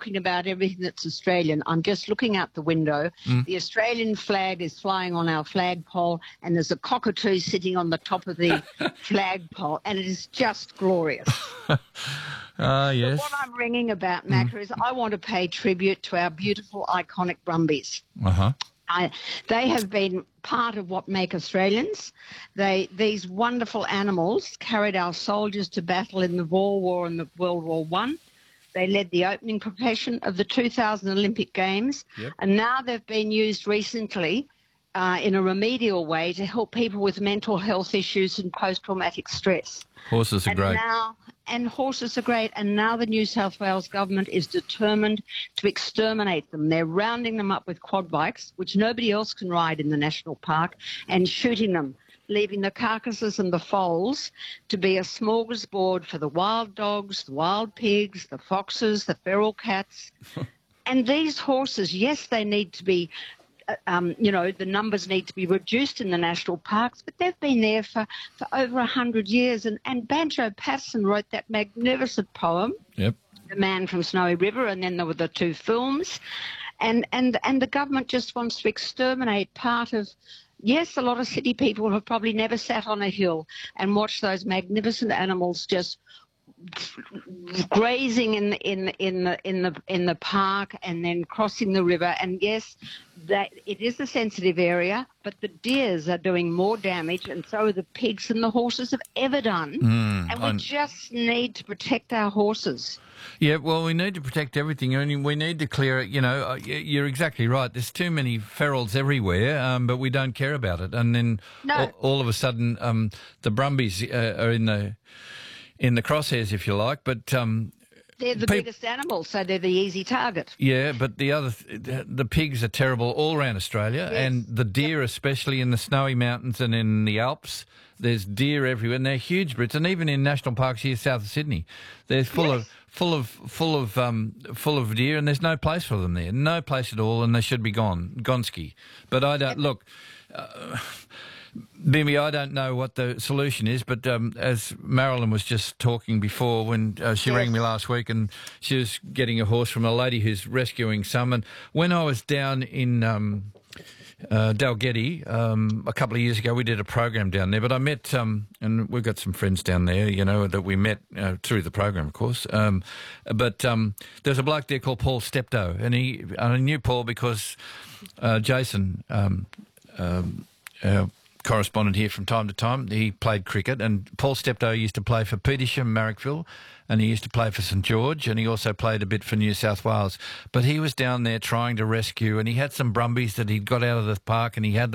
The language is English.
talking about everything that's Australian, I'm just looking out the window. The Australian flag is flying on our flagpole, and there's a cockatoo sitting on the top of the flagpole, and it is just glorious. Yes. But what I'm ringing about, Macca, is I want to pay tribute to our beautiful, iconic Brumbies. They have been part of what make Australians. These wonderful animals carried our soldiers to battle in the Boer War and the World War One. They led the opening procession of the 2000 Olympic Games, and now they've been used recently in a remedial way to help people with mental health issues and post-traumatic stress. Horses are great. And horses are great, and now the New South Wales government is determined to exterminate them. They're rounding them up with quad bikes, which nobody else can ride in the national park, and shooting them, leaving the carcasses and the foals to be a smorgasbord for the wild dogs, the wild pigs, the foxes, the feral cats. And these horses, yes, they need to be the numbers need to be reduced in the national parks, but they've been there for over 100 years. And Banjo Paterson wrote that magnificent poem, The Man from Snowy River, and then there were the 2 films. And the government just wants to exterminate part of... Yes, a lot of city people have probably never sat on a hill and watched those magnificent animals just grazing in the park and then crossing the river. And yes, that it is a sensitive area, but the deers are doing more damage, and so are the pigs and the horses have ever done. And we just need to protect our horses. Yeah, well, we need to protect everything, and we need to clear it. You know, you're exactly right. There's too many ferals everywhere, but we don't care about it. And then all of a sudden, the Brumbies are in the crosshairs, if you like. But they're the biggest animals, so they're the easy target. Yeah, but the pigs are terrible all around Australia, and the deer, especially in the snowy mountains and in the Alps. There's deer everywhere, and they're huge Brits, and even in national parks here south of Sydney, they're full of deer, and there's no place for them there, no place at all, and they should be gonski. But I don't look. Bimmy, I don't know what the solution is, but as Marilyn was just talking before when she rang me last week, and she was getting a horse from a lady who's rescuing some, and when I was down in Dalgety a couple of years ago, we did a program down there, but I met, and we've got some friends down there, you know, that we met through the program, of course, but there's a bloke there called Paul Steptoe, and I knew Paul because Jason, correspondent here from time to time, he played cricket, and Paul Steptoe used to play for Petersham, Marrickville, and he used to play for St George, and he also played a bit for New South Wales. But he was down there trying to rescue, and he had some Brumbies that he'd got out of the park, and he had them